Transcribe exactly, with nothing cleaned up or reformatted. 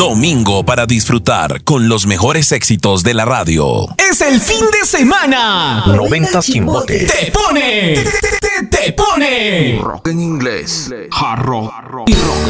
Domingo para disfrutar con los mejores éxitos de la radio. Es el fin de semana. Noventas Chimbote. Te pone. Te, te, te, te pone. Rock en inglés. Hard rock y rock